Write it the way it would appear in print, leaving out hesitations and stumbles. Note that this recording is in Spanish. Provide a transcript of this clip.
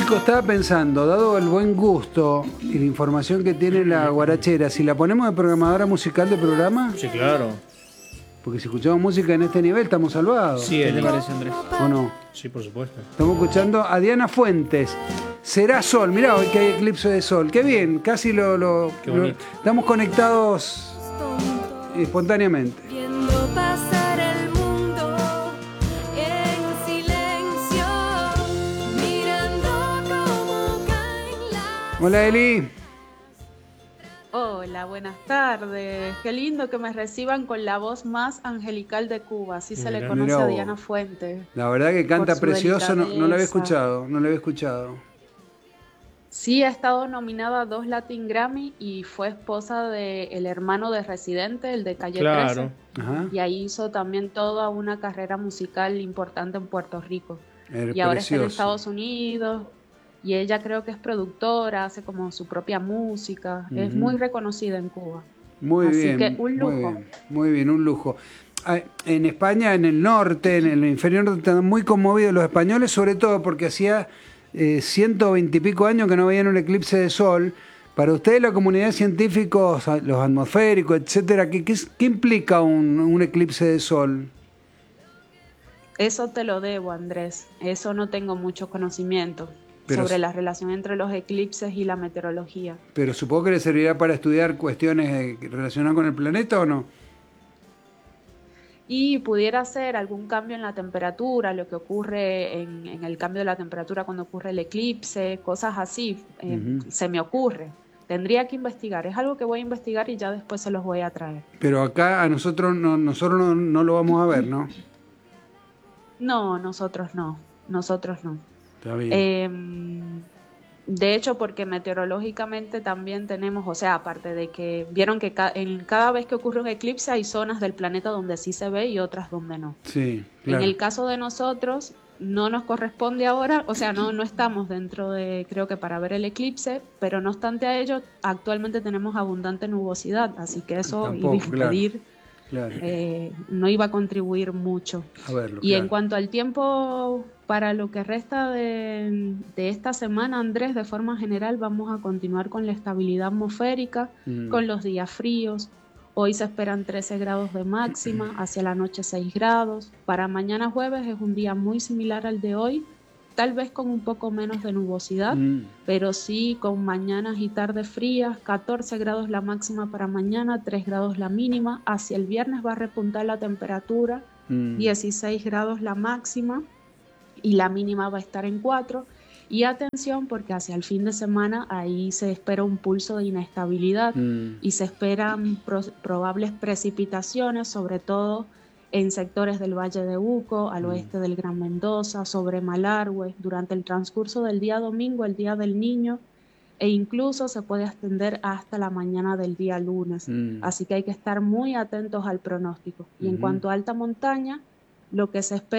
Nico, estaba pensando, dado el buen gusto y la información que tiene la guarachera, si la ponemos de programadora musical de programa, Sí, claro. porque si escuchamos música en este nivel estamos salvados. Sí, ¿qué te parece, Andrés? ¿O no? Sí, por supuesto. Estamos escuchando a Diana Fuentes. Será sol, mirá hoy que hay eclipse de sol. Qué bien, casi Qué bonito. estamos conectados espontáneamente. Viendo pasar el mundo en silencio, mirando cómo caen las... Hola Eli. Hola, buenas tardes. Qué lindo que me reciban con la voz más angelical de Cuba. Así se le Mira, conoce mira a vos. Diana Fuentes. La verdad que canta Por su precioso, no la había delicadeza. escuchado, no la había escuchado. Sí, ha estado nominada a 2 Latin Grammy y fue esposa del hermano de Residente, el de Calle Claro. 13. Ajá. Y ahí hizo también toda una carrera musical importante en Puerto Rico. Es Y ahora está en precioso. Estados Unidos. Y ella creo que es productora, hace como su propia música. Es muy reconocida en Cuba. Muy Así bien, que un lujo. muy bien, un lujo. Ah, en España, en el norte, en el inferior norte, están muy conmovidos los españoles, sobre todo porque hacía 120 y pico años que no veían un eclipse de sol. Para ustedes, la comunidad de científicos, los atmosféricos, etcétera, ¿qué implica un eclipse de sol? Eso te lo debo, Andrés. Eso no tengo mucho conocimiento Pero sobre s- la relación entre los eclipses y la meteorología. Pero supongo que le servirá para estudiar cuestiones relacionadas con el planeta, ¿o no? Y pudiera ser algún cambio en la temperatura, lo que ocurre en el cambio de la temperatura cuando ocurre el eclipse, cosas así, se me ocurre. Tendría que investigar, es algo que voy a investigar y ya después se los voy a traer. Pero acá a nosotros no lo vamos a ver, ¿no? No, nosotros no. Está bien. De hecho, porque meteorológicamente también tenemos, o sea, aparte de que vieron que cada vez que ocurre un eclipse hay zonas del planeta donde sí se ve y otras donde no. Sí, En claro. el caso de nosotros, no nos corresponde ahora, o sea, no estamos dentro de, creo que para ver el eclipse, pero no obstante a ello, actualmente tenemos abundante nubosidad, así que eso Tampoco, iba a impedir, Claro. no iba a contribuir mucho. A verlo, Y claro. en cuanto al tiempo, para lo que resta de esta semana, Andrés, de forma general vamos a continuar con la estabilidad atmosférica, con los días fríos. Hoy se esperan 13 grados de máxima, hacia la noche 6 grados. Para mañana jueves es un día muy similar al de hoy, tal vez con un poco menos de nubosidad, pero sí con mañanas y tardes frías, 14 grados la máxima para mañana, 3 grados la mínima. Hacia el viernes va a repuntar la temperatura, 16 grados la máxima y la mínima va a estar en 4. Y atención porque hacia el fin de semana ahí se espera un pulso de inestabilidad y se esperan probables precipitaciones, sobre todo en sectores del Valle de Uco, al oeste del Gran Mendoza, sobre Malargüe, durante el transcurso del día domingo, el Día del Niño, e incluso se puede extender hasta la mañana del día lunes. Así que hay que estar muy atentos al pronóstico. Y en cuanto a alta montaña, lo que se espera